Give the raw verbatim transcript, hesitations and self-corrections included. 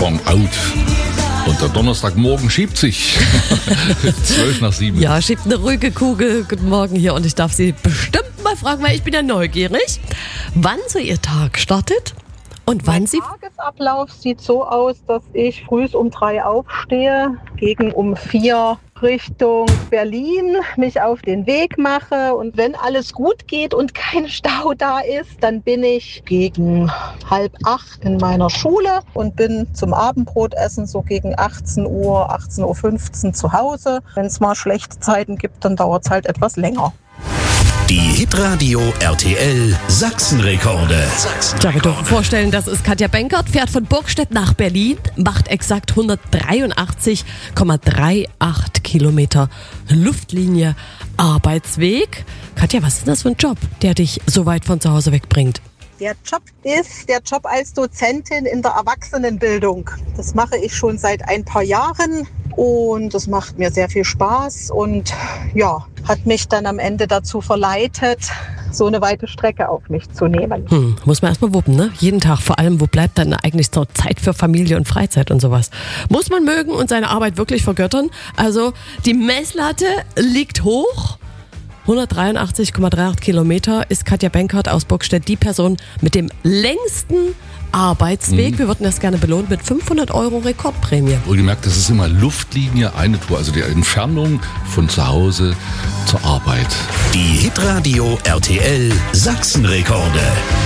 Strong Out. Und der Donnerstagmorgen schiebt sich. Zwölf nach sieben. Ja, schiebt eine ruhige Kugel. Guten Morgen hier und ich darf Sie bestimmt mal fragen, weil ich bin ja neugierig, wann so Ihr Tag startet und wann Mein Sie... Tagesablauf sieht so aus, dass ich früh um drei aufstehe, gegen um vier Richtung Berlin mich auf den Weg mache. Und wenn alles gut geht und kein Stau da ist, dann bin ich gegen halb acht in meiner Schule und bin zum Abendbrotessen so gegen achtzehn Uhr, achtzehn Uhr fünfzehn zu Hause. Wenn es mal schlechte Zeiten gibt, dann dauert es halt etwas länger. Die Hitradio R T L Sachsenrekorde. Ja, wir dürfen vorstellen, das ist Katja Benkert, fährt von Burgstedt nach Berlin, macht exakt hundertdreiundachtzig Komma achtunddreißig Kilometer Luftlinie Arbeitsweg. Katja, was ist das für ein Job, der dich so weit von zu Hause wegbringt? Der Job ist der Job als Dozentin in der Erwachsenenbildung. Das mache ich schon seit ein paar Jahren und das macht mir sehr viel Spaß und ja, hat mich dann am Ende dazu verleitet, so eine weite Strecke auf mich zu nehmen. Hm, muss man erstmal wuppen, ne? Jeden Tag. Vor allem, wo bleibt dann eigentlich so Zeit für Familie und Freizeit und sowas? Muss man mögen und seine Arbeit wirklich vergöttern? Also, die Messlatte liegt hoch. hundertdreiundachtzig Komma achtunddreißig Kilometer ist Katja Benkert aus Burgstedt die Person mit dem längsten Arbeitsweg. Mhm. Wir würden das gerne belohnt mit fünfhundert Euro Rekordprämie. Wohlgemerkt, das ist immer Luftlinie, eine Tour, also die Entfernung von zu Hause zur Arbeit. Die Hitradio R T L Sachsenrekorde.